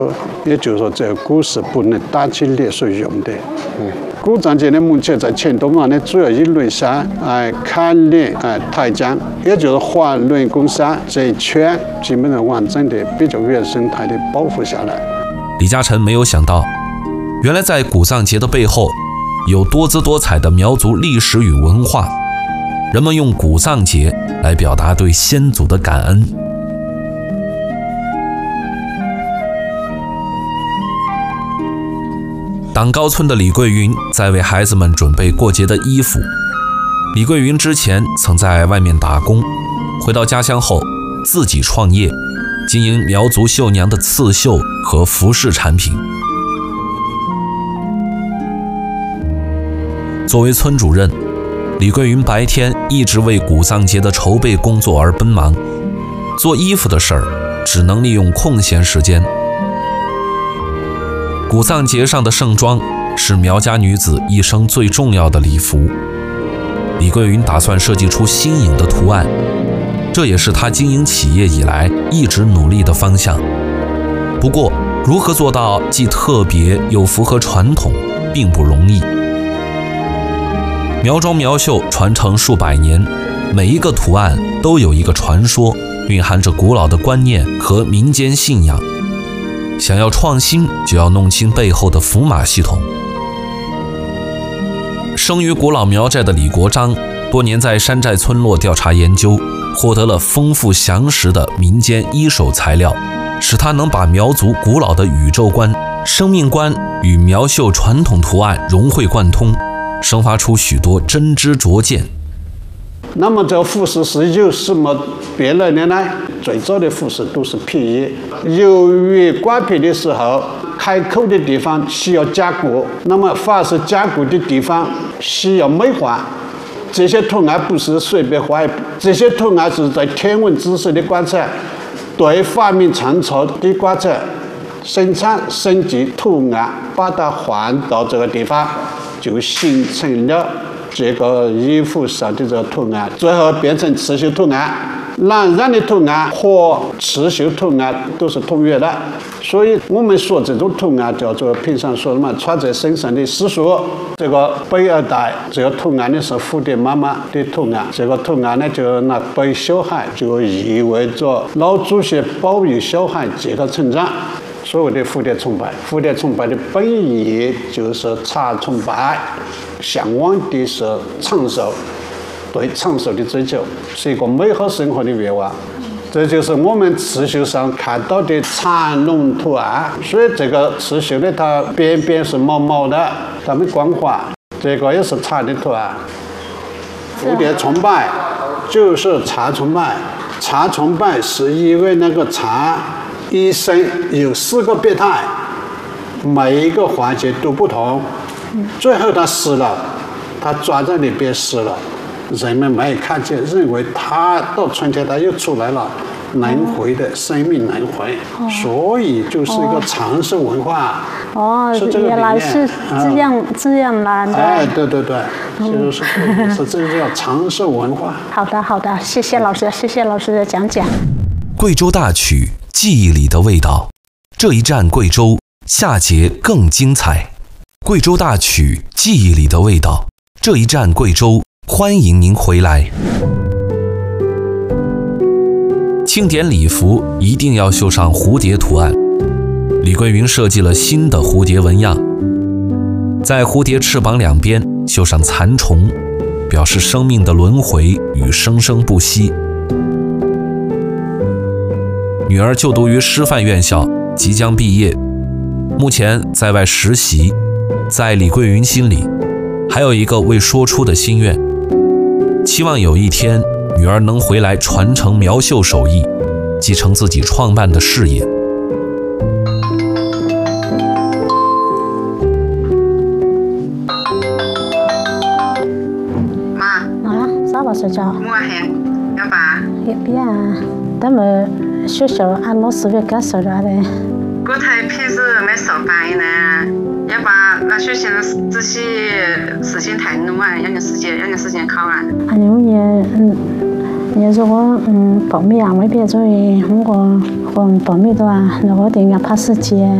也就是说，这个鼓是不能打起猎水用的。鼓杖节呢，目前在黔东方呢，主要以雷山、坎连、台江，也就是华伦贡山这一圈，基本上完整的比较原生态的保护下来。 李嘉诚没有想到，原来在古藏节的背后，有多姿多彩的苗族历史与文化。人们用古藏节来表达对先祖的感恩。党高村的李桂云在为孩子们准备过节的衣服。李桂云之前曾在外面打工，回到家乡后自己创业，经营苗族绣娘的刺绣和服饰产品。作为村主任，李桂云白天一直为古藏节的筹备工作而奔忙，做衣服的事儿只能利用空闲时间。古藏节上的盛装是苗家女子一生最重要的礼服。李桂云打算设计出新颖的图案，这也是她经营企业以来一直努力的方向。不过，如何做到既特别又符合传统，并不容易。苗庄苗绣传承数百年，每一个图案都有一个传说，蕴含着古老的观念和民间信仰。想要创新，就要弄清背后的符码系统。生于古老苗寨的李国章，多年在山寨村落调查研究，获得了丰富详实的民间一手材料，使他能把苗族古老的宇宙观、生命观与苗绣传统图案融会贯通，生发出许多真知灼见。 那么这服饰是由什么变来的呢？最早的服饰都是皮衣，由于挂皮的时候开口的地方需要加固，那么凡是加固的地方需要美化。这些图案不是随便画，这些图案是在天文知识的观察，对发明创造的观察，生产升级图案，把它换到这个地方，就形成了这个衣服上的这个图案，最后变成刺绣图案。蓝染的图案和刺绣图案都是同源的，所以我们说这种图案叫做平常说的嘛，穿在身上的丝束。这个背儿带这个图案呢是蝴蝶妈妈的图案，这个图案呢就拿背小孩，就意味着老祖先保佑小孩健康成长。所谓的蝴蝶崇拜，蝴蝶崇拜的本意就是茶崇拜，向往的是长寿，对长寿的追求，是一个美好生活的愿望。这就是我们刺绣上看到的蚕龙图案。所以这个刺绣的它边边是毛毛的，它们光滑。这个也是蚕的图案。蝴蝶崇拜就是蚕崇拜，蚕崇拜是因为那个蚕一生有4个变态，每一个环节都不同，最后它死了，它抓在那边死了，人们没看见，认为它到春天它又出来了，轮回的生命轮回，所以就是一个长寿文化。 原来是这样来的。 哎，对，是这个叫长寿文化。 好的，谢谢老师的讲解。 贵州大曲，记忆里的味道。这一站贵州，下节更精彩。贵州大曲，记忆里的味道。这一站贵州，欢迎您回来。庆典礼服一定要绣上蝴蝶图案。李桂云设计了新的蝴蝶纹样，在蝴蝶翅膀两边绣上蚕虫，表示生命的轮回与生生不息。女儿就读于师范院校，即将毕业，目前在外实习。在李桂云心里，还有一个未说出的心愿，期望有一天女儿能回来传承苗绣手艺，继承自己创办的事业。 妈啥不睡觉？ 我还要爸。 别啊，咱们学校俺老师别干事了的。 我才平时没上班呢，要把那学习仔细事情太弄完，要点时间考完。 你如果报米啊，未必做我和报米的话，那我定要拍时间。